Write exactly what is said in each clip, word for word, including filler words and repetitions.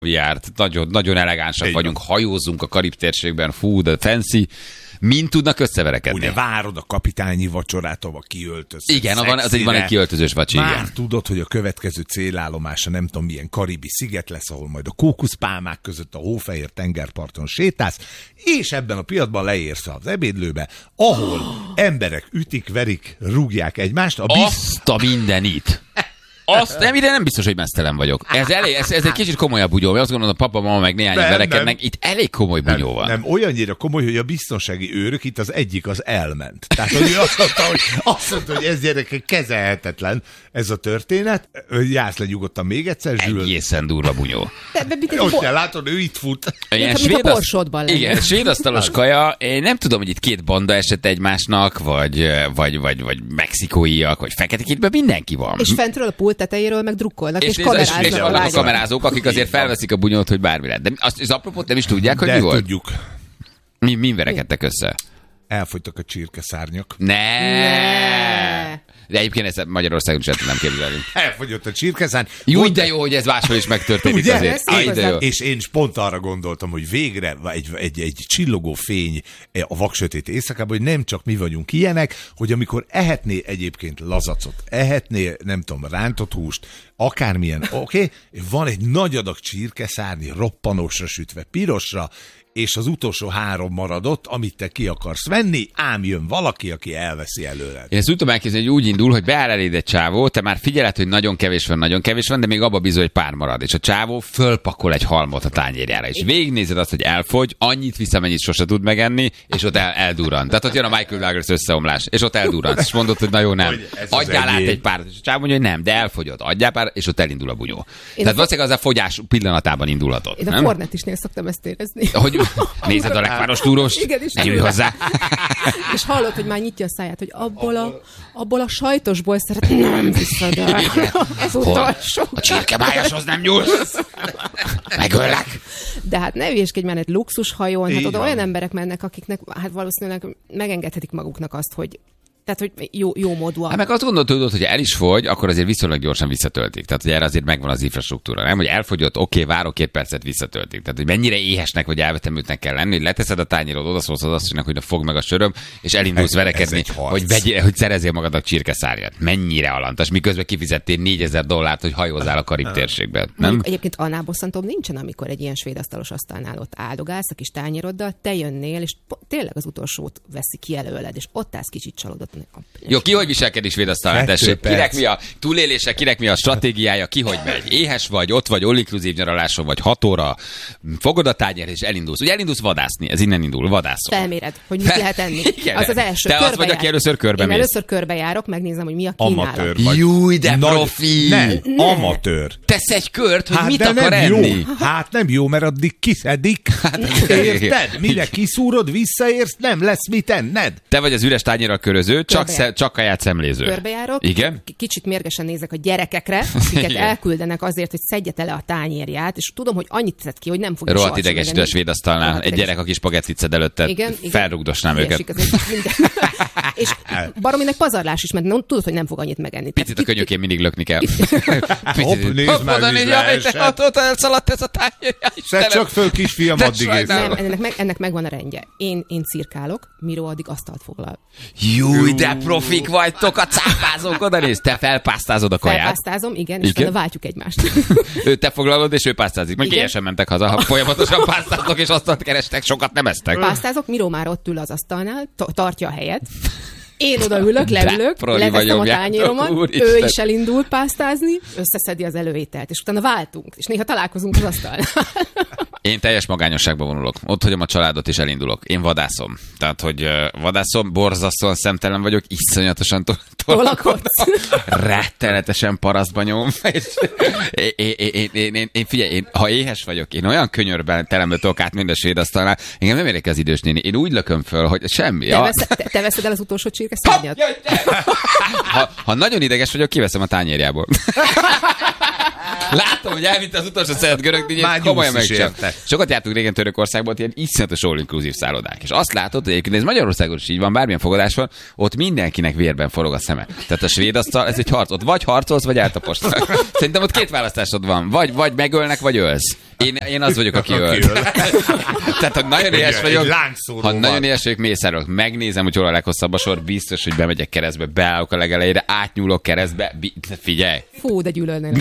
járt, nagyon, nagyon elegánsak Egy vagyunk, van. Hajózzunk a Karib térségben, fú, de fancy. Mind tudnak összeverekedni? Ugye várod a kapitányi vacsorát, ahol kiöltözsz. Igen, van, az egy van egy kiöltözős vacsi. Már igen. tudod, hogy a következő célállomása nem tudom milyen karibi sziget lesz, ahol majd a kókuszpálmák között a hófehér tengerparton sétálsz, és ebben a pillanatban leérsz az ebédlőbe, ahol emberek ütik, verik, rúgják egymást. A biz... Azt a mindenit! Azt nem, ide nem biztos, hogy meztelen vagyok. Ez, elég, ez, ez egy kicsit komolyabb bunyó, mert azt gondolom, a papa, mama meg néhány verekednek. Itt elég komoly bunyó nem, van. Nem, olyannyira komoly, hogy a biztonsági őrök, itt az egyik az elment. Tehát, hogy azt mondta, hogy, azt mondta, hogy ez gyerekek kezelhetetlen ez a történet. Jász le nyugodtan még egyszer, Zsül. Egészen durva bunyó. Ott kell látod, ő itt fut. Ilyen svéd, a borsodban lenne. Igen, svédasztalos kaja. Én nem tudom, hogy itt két banda esett egymásnak, vagy, vagy, vagy, vagy mexikóiak, vagy feketekítben mindenki van. És fentről a pult tetejéről meg drukkolnak, és, és kameráznak. És a, a kamerázók, akik azért felveszik a bunyót, hogy bármi lehet. De azt, az apropót nem is tudják, hogy de mi volt? tudjuk. Mi, mi verekedtek össze? Elfogytak a csirkeszárnyak. Ne! ne. De egyébként ezt Magyarországon sem tudnám képzelni. Elfogyott a csirkeszárny. Jó, de jó, hogy ez máshol is megtörténik ugye? azért. Én, de jó. És én pont arra gondoltam, hogy végre egy, egy, egy csillogó fény a vaksötét éjszakában, hogy nem csak mi vagyunk ilyenek, hogy amikor ehetné egyébként lazacot, ehetné, nem tudom, rántott húst, akármilyen, oké, okay, van egy nagy adag csirkeszárny, roppanósra sütve, pirosra, és az utolsó három maradott, amit te ki akarsz venni, ám jön valaki, aki elveszi előled. Én ezt úgy tudom elképzelni, hogy úgy indul, hogy beáll eléd egy csávó, te már figyeled, hogy nagyon kevés van, nagyon kevés van, de még abba bizony, hogy pár marad. És a csávó fölpakol egy halmot a tányérjára, és végignézed azt, hogy elfogy, annyit visz, amennyit sose tud megenni, és ott el, eldurrant. Tehát ott jön a Michael Douglas összeomlás, és ott eldurrant. És mondod, hogy na jó, nem. Adjál át egy párat. És a csávó mondja, hogy nem, de elfogyott. Adjál pár, és ott elindul a bunyó. Én Tehát valószínűleg az a fogyás pillanatában indulhatott. Én a Fornetisnél szoktam ezt érezni. Hogy nézed a lekváros túros, ne ülj hozzá. És hallod, hogy már nyitja a száját, hogy abból a, abból a sajtosból szeret, nem viszed el. Az utolsó. A csirkebájashoz nem nyúlsz. Megöllek. De hát ne ügyeskedj már egy luxushajón, hát oda olyan emberek mennek, akiknek hát valószínűleg megengedhetik maguknak azt, hogy tehát, hogy jó, jó módúak. Hát meg azt gondolod, hogy el is fogy, akkor azért viszonylag gyorsan visszatöltik. Tehát, hogy erre azért megvan az infrastruktúra. Nem, hogy elfogyott, oké, okay, várok két percet, visszatöltik. Tehát, hogy mennyire éhesnek vagy elvetemültnek kell lenni, hogy leteszed a tányérod, odaszólsz az asszonynak, hogy fog meg a söröm, és elindulsz verekedni, hogy, vegyél, hogy szerezzél magadnak csirkeszárnyat. Mennyire alantas, miközben kifizettél négyezer dollárt, hogy hajózzál a Karib térségben. Nem? Mondjuk, egyébként annál bosszantóbb nincsen, amikor egy ilyen svéd asztalos asztalnál ott áldogálsz a kis tányéroddal, te jönnél, és tényleg az utolsót veszi ki előled, és ott állsz kicsit csalódott. Jó, ki hogy viselkedik svéd asztalnál, tessék? Kinek mi a túlélése, kinek mi a stratégiája, ki hogy megy? Éhes vagy, ott vagy, all-inclusive nyaraláson vagy, hat óra, fogod a tányért és elindulsz. Ugye elindulsz vadászni, ez innen indul, vadászol. Felméred, hogy mit lehet enni. Igen, az az első. te az vagy, aki először körbe mész. Én először körbejárok, megnézem, hogy mi a kínálat. Amatőr vagy. Júj, de profi! Nem, amatőr. Tesz egy kört, hogy hát mit akar nem enni. Jó. Hát nem jó, mert addig kiszedik. Hát, érted? Mire kiszúrod, visszaérsz, nem lesz mit enned. Te vagy az üres tányérral köröző, csak, sze, csak kaját szemléző. Körbejárok. Igen? Kicsit mérgesen nézek a gyerekekre, akiket elküldenek azért, hogy szedje le a tányérját, és tudom, hogy annyit tett ki, hogy nem fogja soha. Rohadt idegesítő a svéd asztalnál. Egy gyerek, aki spagettit szed előtte, igen, felrugdosnám igen, őket. és barominek pazarlás is, mert nem, tudod, hogy nem fog annyit megenni. Picit a könyökén mindig lökni kell. Hopp, nézd már, vízre ott elszaladt ez a tányér. Szedd csak föl, kisfiam, addig ész. Nem, ennek, meg, ennek megvan a rendje. Én, én cirkálok, Miró addig asztalt foglal. Júj, de profik vagytok, a cápázók, oda nézd, te felpásztázod a kaját. Felpásztázom, igen, és utána váltjuk egymást. Ő te foglalod, és ő pásztázik. Meg éjesen mentek haza, ha folyamatosan pásztáztok, és asztalt kerestek, sokat nem esztek. Pásztázok, Miró már ott ül az asztalnál, tartja a helyet. Én odaülök, leülök, leteszem a tányéromat, ő is elindul pásztázni, összeszedi az előételt, és utána váltunk, és néha találkozunk az asztalnál. Én teljes magányosságba vonulok. Ott hagyom a családot, és elindulok. Én vadászom. Tehát, hogy uh, vadászom, borzasztóan szemtelen vagyok, iszonyatosan tolakodsz. Rettenetesen parasztba nyom. én, én, én, én, én, én, figyelj, én, ha éhes vagyok, én olyan könyörben terembe tudok át minden svéd asztalnál, engem nem érdekel az idős néni. Én úgy lököm föl, hogy semmi. Te, vesz, te, te veszed el az utolsó csirkeszárnyat? Ha, ha nagyon ideges vagyok, kiveszem a tányérjából. Látom, hogy elvitte az utolsó szeret görög, így komolyan megcsinálom. Sokat jártunk régen Törökországban, ilyen iszonyatos all-inclusive szállodák. És azt látod, hogy egyébként ez Magyarországon is így van, bármilyen fogadás van, ott mindenkinek vérben forog a szeme. Tehát a svéd asztal, ez egy harc. Ott vagy harcolsz, vagy eltaposnak. Szerintem ott két választásod van. Vagy, vagy megölnek, vagy ölsz. Én, én az vagyok, aki öl. Tehát, ha nagyon éhes vagyok, ha nagyon éhes vagyok, mészárolok, megnézem, hogy hol a leghosszabb a sor, biztos, hogy bemegyek keresztbe, beállok a legelejére, átnyúlok keresztbe, bi- figyelj. Fú, de gyűlölnél.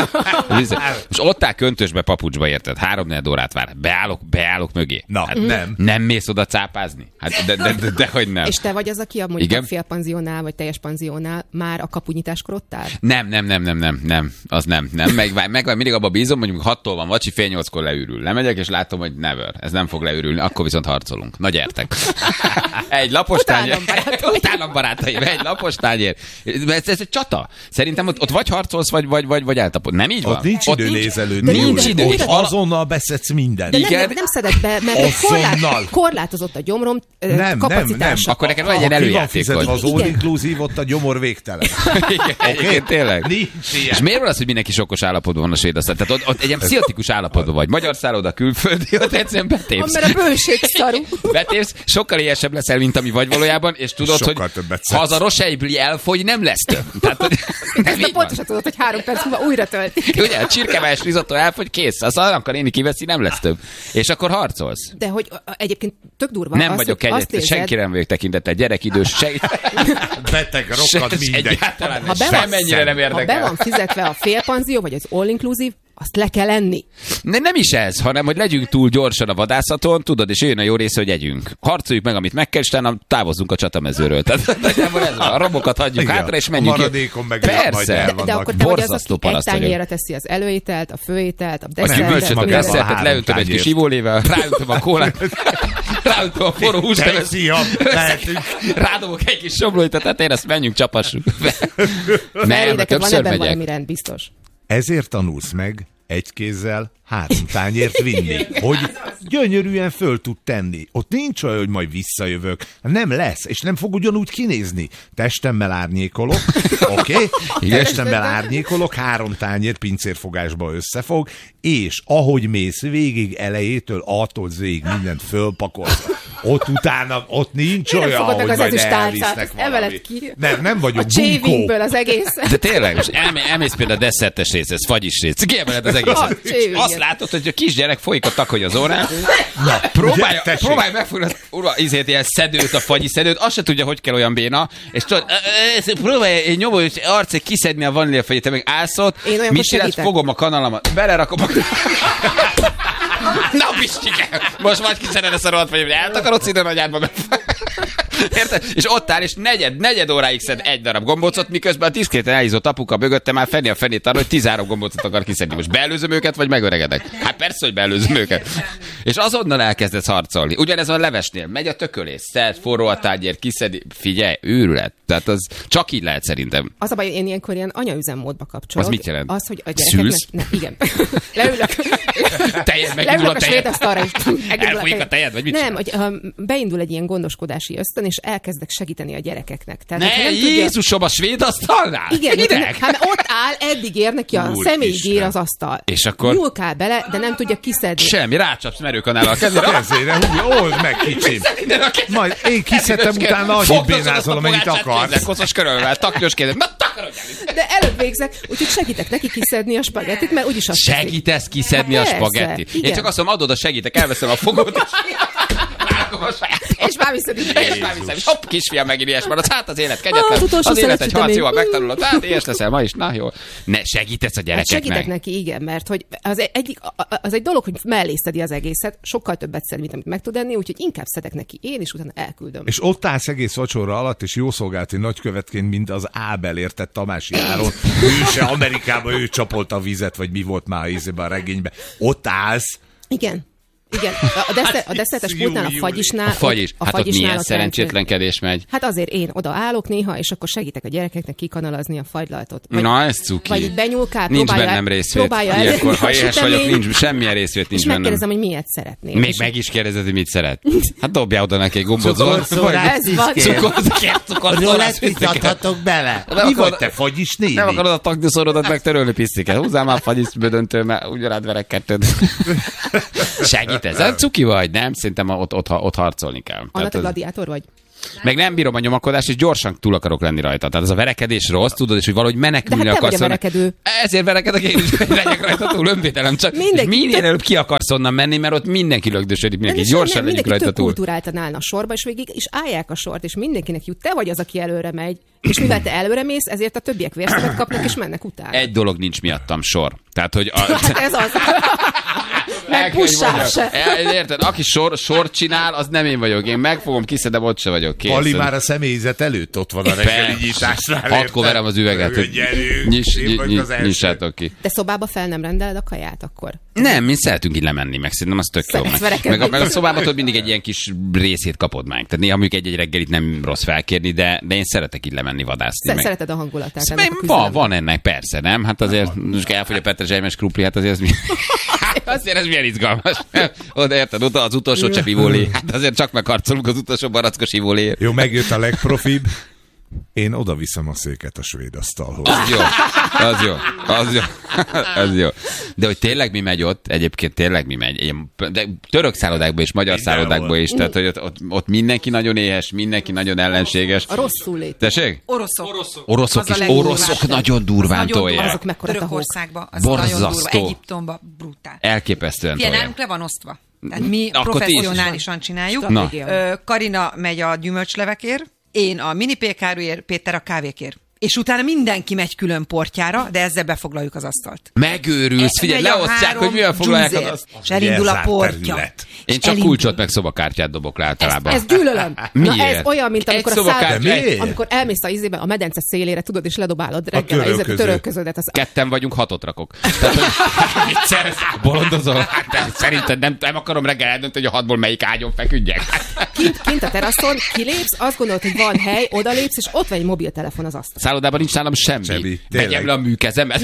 Most ott áll köntösbe, papucsba, érted? Három-négy órát vár. Beállok, beállok mögé. Na, hát nem. Nem mész oda cápázni? Hát de, de, de, de, hogy nem. És te vagy az, aki a mondjuk a félpanziónál, vagy teljes panziónál már a kapunyításkor ott áll? Nem, nem, nem, nem, nem, nem, az nem, nem. Meg, meg mindig abban bízom, mondjuk hattól van vacsi, fél nyolckor leürül. Lemegyek, és látom, hogy never, ez nem fog leürülni, akkor viszont harcolunk. Na gyertek. Egy lapos tányér. Utálom barátaim, egy lapos tányér. Ez, ez egy csata. Szerintem ott, ott vagy harcolsz, vagy, vagy, vagy, vagy eltapod. Nem így van? Ott nincs idő nézelődni. Nincs, nincs idő. Ott azonnal beszedsz mindent. De nem, nem, nem szedek be, mert korlát, korlátozott a gyomrom nem, kapacitása. Nem, nem. Akkor neked van egy ilyen előjátékod. Az all-inclusive, ott a gyomor végtelen. Igen, tényleg. És miért van az, hogy mindenki sokkos állapotban van a svéd asztal? Tehát ott, ott egy ilyen pszichotikus állapotban vagy. Magyar szálloda, külföldi, ott egyszerűen betépsz. Mert a bőség szarú. Betépsz, sokkal éhesebb leszel, mint ami vagy valójában, és tudod, sokkal hogy ha az a rosejbli elfogy, nem lesz több. Tehát, hogy de pontosan tudod, hogy három perc múlva újra töltik. Ugye, a csirkevályos risotto elfogy, kész. Az annak a néni kiveszi, nem lesz több. És akkor harcolsz. De hogy egyébként tök durva. Nem az, vagyok egyet, senkire nem vagyok tekintettel, gyerek, idős, seg... beteg, rokkad, mindegy. Ha be, nem érdekel. Ha be van fizetve a félpanzió, vagy az all-inclusive, azt le kell enni. Ne, nem is ez, hanem hogy legyünk túl gyorsan a vadászaton, tudod, és jön a jó része, hogy együnk. Harcoljuk meg, amit meg kell, és utána távozzunk a csatamezőről. Tehát ez van, a robokat hagyjuk igen, hátra, és menjünk. A maradékon meg persze, de, de akkor te vagy az, aki egy tányérra teszi az előételt, a főételt, a desszertet. A gyümölcsöt, a desszertet, leöntöm egy kis ivólével, ráöntöm a kólát, ráöntöm a forró húslevet, rádobok egy kis somlóit a tetején, azt menjünk, csapassuk. Nem, van ebben valami rend, biztos. Ezért tanulsz meg egy kézzel három tányért vinni, hogy gyönyörűen föl tud tenni. Ott nincs olyan, hogy majd visszajövök. Nem lesz, és nem fog ugyanúgy kinézni. Testemmel árnyékolok, oké? Okay? Testemmel árnyékolok, három tányér pincérfogásba összefog, és ahogy mész végig elejétől, attól végig mindent fölpakolsz. Ott utána, ott nincs én olyan, hogy majd elvisznek valamit. Ki. Nem, nem vagyok a bunkó. Az egész. De tényleg, most elmé, elmész például a desszertes rész, ez fagyis rész. Kiemeled az egészet. Azt látod, hogy a kisgyerek folyik a takony az órán, na, próbálja, ugye, próbálja megfogni az ura, izét, ilyen szedőt, a fagyi szedőt, azt se tudja, hogy kell olyan béna, és tudod, próbálja egy nyomó, hogy arcig kiszedni a vaníliafagyit, te meg állsz ott, mit csinálsz, fogom a kanalamat, belerakom a... Na, Pistike! Most vagy kiszeded ezt a rohadt fagyit, hogy eltakarodsz ide nagyádba, meg... Érted? És ott áll, és negyed, negyed óráig szed egy darab gombócot, miközben a diszkréten elhízott apuka mögötte már fenni a fenét arra, hogy tizenhárom gombócot akar kiszedni. Most beelőzöm őket, vagy megöregedek? Hát persze, hogy beelőzöm őket. És azonnal elkezdesz harcolni. Ugyanez van a levesnél. Megy a tökölés, szed, forró a tányér, kiszedi. Figyelj, őrület. Tehát az csak így lehet szerintem. Az a baj, én ilyenkor ilyen anyaüzemmódba kapcsolok. Az mit jelent? Az, hogy a gyerekeknek... Ne, igen. Leülök. Tejed, megindul a tejed. Elfolyik a tejed, vagy mit nem, hogy um, beindul egy ilyen gondoskodási ösztön, és elkezdek segíteni a gyerekeknek. Tehát, ne, nem Jézusom, tudja... a svéd asztalnál? Igen, ideg. Hát ott áll, eddig ér neki a személyig ér az asztal. És akkor? Nyúlkál bele, de nem tudja kiszedni. Semmi, rácsapsz merőkanállal a kezére. A kezére, húgy, old meg kicsim. Majd én kiszedtem, utána annyit bénázol, amennyit akarsz. Koszos körülvel, taknyos kézzel. Na, takarodjál! De előbb végzek, úgyhogy segítek neki kiszedni a spagettit, mert úgyis azt segítesz kiszedni a spagettit. Én csak azt mondom, adod a segítek, elveszem a fogót, és már viszed is. És már viszed is. Hopp, kisfiam, megint ilyes marad. Hát az élet kegyetlen. Az, az élet egy harc, jól megtanulod. Hát ilyes leszel ma is. Na jó. Ne, segítesz a gyerekeknek. Hát segítek neki, igen, mert hogy az egy, az egy dolog, hogy mellé szedi az egészet, sokkal többet szed, mint amit meg tud enni, úgyhogy inkább szedek neki én, és utána elküldöm. És ott állsz egész vacsora alatt, és jószolgálati nagykövetként, mint az Ábel, értett Tamási Áron. Ő se Amerikában, ő csapolta a vizet, vagy mi volt már ízében a regényben. Ott állsz. Igen. Igen, a, deszer, a desszertes pultnál, a fagyisnál... A fagyis. A hát ott milyen szerencsétlenkedés megy. Hát azért én oda állok néha, és akkor segítek a gyerekeknek kikanalazni a fagylaltot. Vagy, na, ez cuki. Vagy benyúlkál, nincs próbálja, bennem részvét. Próbálja Ilyenkor, ha éhes vagyok, nincs, semmilyen részvét nincs és bennem. megkérdezem, hogy miért szeretném. Még meg is kérdezed, hogy mit szeret. Hát dobjál oda neki egy gombot. Cukorszórát Cukorszórát. Rólát vitathatok bele. Mi vagy te, fagyis néni? Nem akarod a taknyúszorodat megtörölni, pisztiket. Húzzál már fagyis bödöntő, mert ugyarád verek kettőt. Segítesz. Cuki vagy, nem? Szerintem ott, ott, ott harcolni kell. Anna, te gladiátor vagy? Meg nem bírom a nyomakodást, és gyorsan túl akarok lenni rajta. Tehát ez a verekedés rossz, tudod, és hogy valahogy menekülni de hát akarsz. De hát te vagy a verekedő. Ezért verekedek én is, hogy legyek rajta túl, önvédelem csak. Mindenki, minél előbb ki akarsz onnan menni, mert ott mindenki lögdösödik, mindenki gyorsan legyünk rajta túl. Mindenki kultúráltan állna a sorba, és végig is állják a sort, és mindenkinek jut. Te vagy az, aki előre megy. És mivel te előre mész, ezért a többiek vérszemet kapnak, és mennek utána. Egy dolog nincs miattam, sor. Tehát, hogy... A... Hát ez az. Meg pussál se. Érted? Aki sor, sort csinál, az nem én vagyok. Én megfogom, kiszedem, ott se vagyok. Kész. Ali már a személyzet előtt ott van a reggeli nyitásnál. Hatkor verem az üveget, hogy nyissátok ki. De szobába fel nem rendeled a kaját akkor? Nem, mi szeretünk így lemenni, meg szerintem az tök jó. Meg, meg, a, meg a szobában ott mindig egy ilyen kis részét kapod meg. Tehát néha mondjuk egy-egy reggelit nem rossz felkérni, de, de én szeretek így lemenni vadászni. Meg... Szereted a hangulatát. Meg van, van ennek, persze, nem? Hát azért, most elfogy a petrezselymes krupli, hát azért ez mi... Azért ez milyen izgalmas. Oda érted, az utolsó csepp ivólé. Hát azért csak megharcolunk az utolsó barackos ivóléért. Jó, megjött a legprofibb. Én oda viszem a széket a svéd asztalhoz. Az jó, az jó, az jó, az jó. De hogy tényleg mi megy ott, egyébként tényleg mi megy, de török szállodákban és magyar szállodákban is, tehát hogy ott, ott, ott mindenki nagyon éhes, mindenki nagyon ellenséges. A rosszul lét. Tessék? Oroszok. Oroszok, oroszok is, oroszok nagyon durván tolják. Azok mekkora Törökországban, az borzasztó. nagyon durva, Egyiptomban brutál. Elképesztően tolják. tolják. Nálunk le van osztva. Tehát mi akkor professzionálisan csináljuk. Na. Karina megy a gyümölcslevekért, én a mini pékáruért, Péter a kávékért. És utána mindenki megy külön portjára, de ezzel befoglaljuk az asztalt. Megőrülsz, figyelj, leosztják, hogy mivel foglalják az asztalt. És elindul a portja. Én csak kulcsot meg szobakártyát dobok le általában. Ez, ez gyűlölöm. Miért? Na ez olyan, mint amikor Egy a száll... amikor elmész a izébe, a medence szélére, tudod, és ledobálod reggel a, a törölköződet. Az... Ketten vagyunk, hatot rakok. Tehát, hogy bolondozol? Hát, szerinted nem, nem akarom reggel eldönteni, hogy a hatból melyik ágyon feküdjek. Kint, kint a teraszon kilépsz, azt gondolod, hogy van hely, odalépsz, és ott van egy mobiltelefon az asztal. Szállodában nincs nálam semmi. semmi. Tegyem le a műkezemet.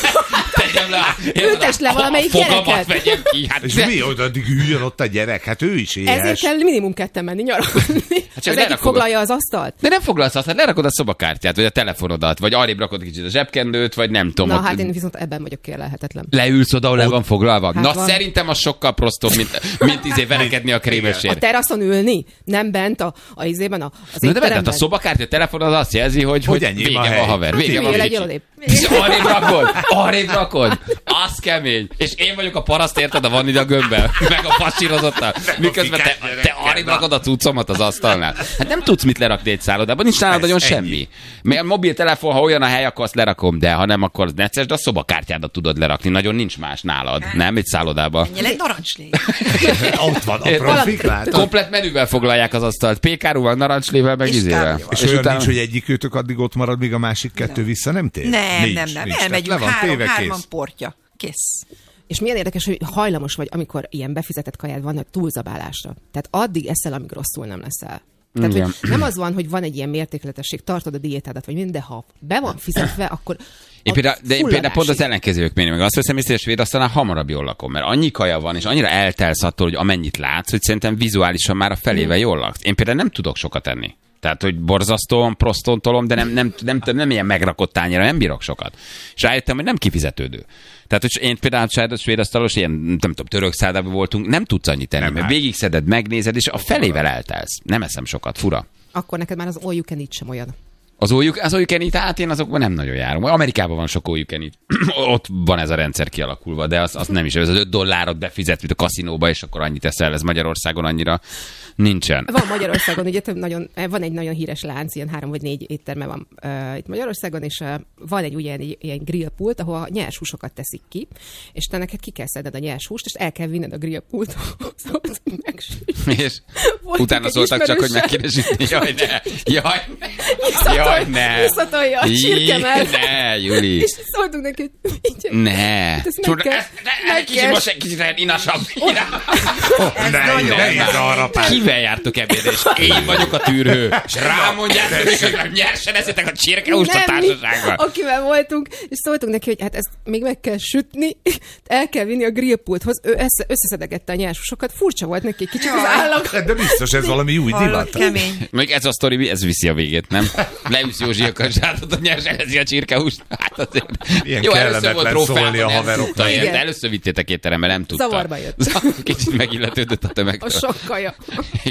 Tegyem le. Ültess le valamelyik gyereket. Vegyem ki. Hát és de... mi, hogy addig üljön ott a gyerek? Hát ő is éhes. Ezért kell minimum ketten menni nyaralni. Hát az egyik foglalja az asztalt. De nem foglalsz azt, hát lerakod a szobakártyát, vagy a telefonodat, vagy arrébb rakod kicsit a zsebkendőt, vagy nem tudom. Na ott... hát én viszont ebben vagyok kérlelhetetlen. Leülsz oda, ahol le van foglalva. Hát Na van. Szerintem az sokkal prostóbb, mint, mint izé verekedni a krémesért. A teraszon ülni, nem bent a, a izében, a, az Na de vedd, a szobakártya, a telefonod azt jelzi, hogy, hogy, hogy vége van, haver. Vége van, arrébb rakod, arrébb rakod. Az kemény. És én vagyok a paraszt, érted, a van ide a gömbbel, meg a pasírozottal. Miközben te, te arrébb rakod a cuccomat az asztalnál. Hát nem tudsz mit lerakni egy szállodában, nincs nálad nagyon semmi. Mert a mobiltelefon, ha olyan a hely, akkor azt lerakom, de ha nem, akkor az necces, de a szobakártyádat tudod lerakni. Nagyon nincs más nálad, nem egy szállodában. Menjél egy narancslé. Ott van a profik, látod? Komplet menüvel foglalják az asztalt. Pékárúval, narancslével, meg izével. És, és olyan utána... nincs, hogy egyik őtök addig ott marad, míg a másik kettő nem. Vissza nem tér? Nem, nincs, nem, nem. Nincs. Elmegyünk három, hárman portja. Kész. És milyen érdekes, hogy hajlamos vagy, amikor ilyen befizetett kajád van, túlzabálásra. Tehát addig eszel, amíg rosszul nem leszel. Tehát, hogy nem az van, hogy van egy ilyen mértékletesség, tartod a diétádat, vagy minden, de ha be van fizetve, akkor Én például, de én például pont az ellenkezők mérni, meg azt veszem észre, hogy svéd aztán hamarabb jól lakom, mert annyi kaja van, és annyira eltelsz attól, hogy amennyit látsz, hogy szerintem vizuálisan már a felével jól laksz. Én például nem tudok sokat enni. Tehát, hogy borzasztóan prostontolom, de nem, nem, nem, nem, nem ilyen megrakott tányéra, nem bírok sokat. És rájöttem, hogy nem kifizetődő. Tehát, hogy én például a svéd asztalos, ilyen, nem tudom, török szállodában voltunk, nem tudsz annyit tenni, mert végigszeded, megnézed, és a felével eltelsz. Nem eszem sokat, fura. Akkor neked már az all you can eat sem olyan. Az all you, az all you can eat, hát én azokban nem nagyon járom. Amerikában van sok all you can eat. Ott van ez a rendszer kialakulva, de az, az nem is. Ez az öt dollárot befizet, mint a kaszinóba, és akkor annyit eszel. Ez Magyarországon annyira nincsen. Van Magyarországon, ugye több nagyon, van egy nagyon híres lánc, ilyen három vagy négy étterme van uh, itt Magyarországon, és uh, van egy ilyen, egy, ilyen grillpult, ahol a nyers húsokat teszik ki, és te neked ki kell szedned a nyers húst, és el kell vinned a grillpulthoz, hogy megsütj. És utána szóltak csak, hogy meg kéne sütni. Jaj, ne! Jaj, ne! Jaj, ne! Visszatolja a csirkemet. Ne, Juli! És szóltunk neki, hogy ne! Tudod, kicsit most egy kicsit lehet inasabb. Ez nagyon Kivel jártok ebédre, és én vagyok a tűrhő, és rámondjátok, hogy nyersen eszitek a csirkehúst a társaságban. Akivel voltunk, és szóltunk neki, hogy hát ezt még meg kell sütni, el kell vinni a grillpulthoz, ő össze, összeszedegette a nyershúsokat, furcsa volt neki kicsit az állag. De biztos ez valami új divat. Kemény. Még ez a sztori, ez viszi a végét, nem? Leülsz Józsi a karzsátot, a nyersen eszi a csirkehúst. Hát azért. Ilyen jó, kellemetlen szólni a haveroknak. De először vittétek étterembe, nem tudta. Zavarba jött. Kicsit megilletődött a tömegtől. A sok kaja.